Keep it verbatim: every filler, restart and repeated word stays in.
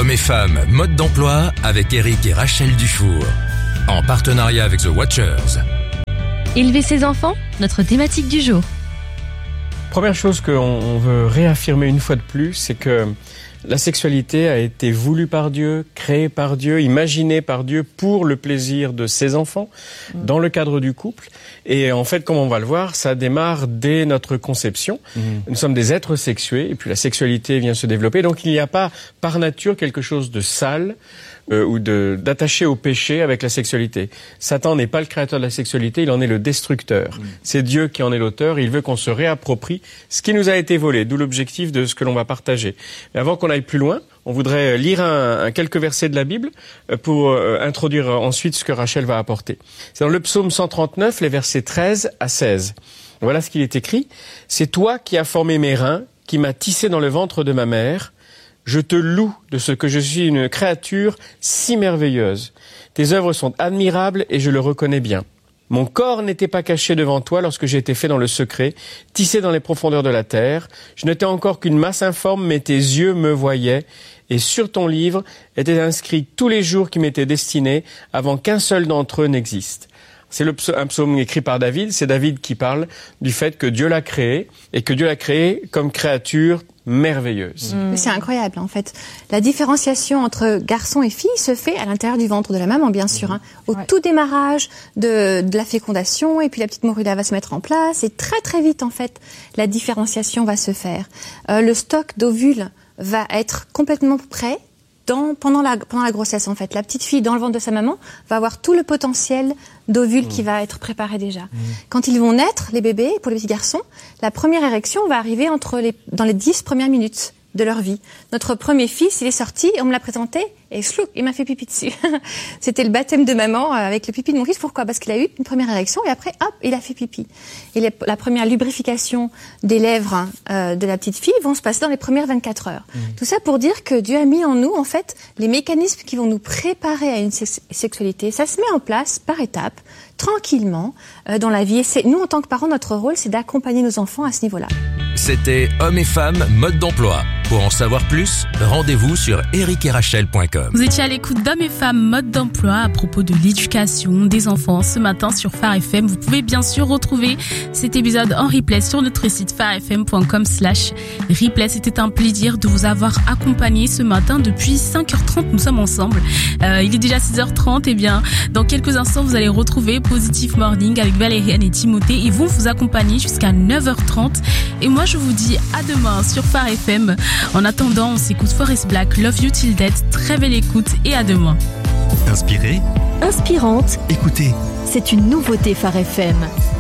Hommes et femmes, mode d'emploi avec Eric et Rachel Dufour. En partenariat avec The Watchers. Élever ses enfants, notre thématique du jour. Première chose qu'on veut réaffirmer une fois de plus, c'est que la sexualité a été voulue par Dieu, créée par Dieu, imaginée par Dieu pour le plaisir de ses enfants, mmh. dans le cadre du couple. Et en fait, comme on va le voir, ça démarre dès notre conception. Mmh. Nous sommes des êtres sexués, et puis la sexualité vient se développer. Donc il n'y a pas par nature quelque chose de sale euh, ou de, d'attaché au péché avec la sexualité. Satan n'est pas le créateur de la sexualité, il en est le destructeur. Mmh. C'est Dieu qui en est l'auteur, il veut qu'on se réapproprie ce qui nous a été volé, d'où l'objectif de ce que l'on va partager. Mais avant qu'on aille plus loin, on voudrait lire un, un quelques versets de la Bible pour euh, introduire ensuite ce que Rachel va apporter. C'est dans le psaume cent trente-neuf, les versets treize à seize. Voilà ce qu'il est écrit. « C'est toi qui as formé mes reins, qui m'as tissé dans le ventre de ma mère. Je te loue de ce que je suis une créature si merveilleuse. Tes œuvres sont admirables et je le reconnais bien. Mon corps n'était pas caché devant toi lorsque j'ai été fait dans le secret, tissé dans les profondeurs de la terre. Je n'étais encore qu'une masse informe, mais tes yeux me voyaient. Et sur ton livre étaient inscrits tous les jours qui m'étaient destinés, avant qu'un seul d'entre eux n'existe. » C'est le psaume, un psaume écrit par David. C'est David qui parle du fait que Dieu l'a créé et que Dieu l'a créé comme créature merveilleuse. Mmh. C'est incroyable, en fait. La différenciation entre garçon et fille se fait à l'intérieur du ventre de la maman, bien sûr. Hein. Au ouais. tout démarrage de, de la fécondation, et puis la petite morula va se mettre en place, et très très vite, en fait, la différenciation va se faire. Euh, le stock d'ovules va être complètement prêt dans, pendant, la, pendant la grossesse, en fait. La petite fille, dans le ventre de sa maman, va avoir tout le potentiel d'ovules mmh. qui va être préparé déjà. Mmh. Quand ils vont naître, les bébés, pour les petits garçons, la première érection va arriver entre les, dans les dix premières minutes de leur vie. Notre premier fils, il est sorti, on me l'a présenté, et chlouc, il m'a fait pipi dessus. C'était le baptême de maman avec le pipi de mon fils. Pourquoi ? Parce qu'il a eu une première érection, et après, hop, il a fait pipi. Et les, la première lubrification des lèvres euh, de la petite fille vont se passer dans les premières vingt-quatre heures. Mmh. Tout ça pour dire que Dieu a mis en nous, en fait, les mécanismes qui vont nous préparer à une sex- sexualité. Ça se met en place par étapes, tranquillement, euh, dans la vie. Et c'est, nous, en tant que parents, notre rôle, c'est d'accompagner nos enfants à ce niveau-là. C'était Hommes et femmes, mode d'emploi. Pour en savoir plus, rendez-vous sur eric et rachel point com. Vous étiez à l'écoute d'Hommes et femmes, mode d'emploi à propos de l'éducation des enfants ce matin sur Phare F M. Vous pouvez bien sûr retrouver cet épisode en replay sur notre site phare f m point com slash replay. C'était un plaisir de vous avoir accompagné ce matin depuis cinq heures trente. Nous sommes ensemble. Euh, il est déjà six heures trente. Et bien, dans quelques instants, vous allez retrouver Positive Morning avec Valériane et Timothée. Ils vont vous accompagner jusqu'à neuf heures trente. Et moi, je vous dis à demain sur Phare F M. En attendant, on s'écoute Forest Black, Love You Till Death. Très belle écoute et à demain. Inspiré, inspirante, écoutez. C'est une nouveauté Phare F M.